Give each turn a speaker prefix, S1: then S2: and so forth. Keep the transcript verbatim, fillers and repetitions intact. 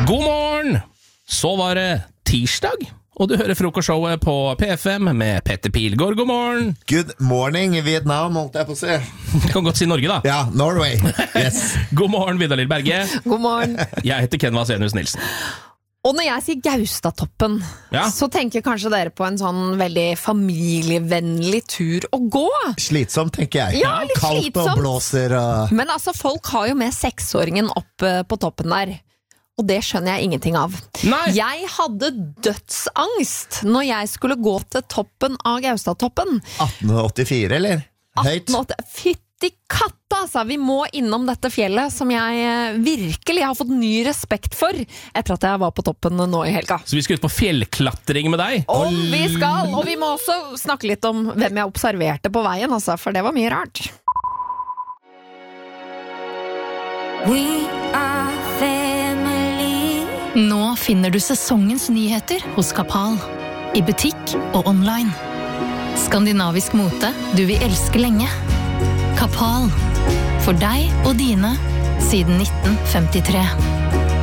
S1: God morgen! Så var det tirsdag, og du hører frokostshowet på P F M med Petter Pilgaard. God morgen!
S2: Good morning i Vietnam, holdt jeg på å si.
S1: Du kan godt si Norge, da.
S2: Ja, Norway. Yes.
S1: God morgen, Vidar Lill Berge.
S3: God morgen.
S1: Jeg heter Ken Vasenius Nilsen.
S3: Og når jeg sier Gaustatoppen,
S1: Ja.
S3: så tenker kanskje dere på en sånn veldig familievennlig tur å gå.
S2: Slitsomt, tenker jeg.
S3: Ja, litt
S2: Kaldt
S3: slitsomt.
S2: og blåser og...
S3: Men altså, folk har jo med seksåringen opp eh, på toppen der. Og det skjønner jeg ingenting av.
S1: Nei!
S3: Jeg hadde dødsangst når jeg skulle gå til toppen av Gaustatoppen.
S2: atten åttifire, eller? Høyt.
S3: atten åtti Fytti katta, altså! Vi må innom dette fjellet som jeg eh, virkelig har fått ny respekt for etter at jeg var på toppen nå i helga.
S1: Så vi skal ut på fjellklatring med deg.
S3: Om vi skal, og vi må også snakke litt om hvem jeg observerte på veien, altså, for det var mye rart.
S4: We are family.
S5: Nå finner du sesongens nyheter hos Kapal. I butikk og online. Skandinavisk mote du vil elske lenge. Kapal. For deg og dine siden nitten femtitre.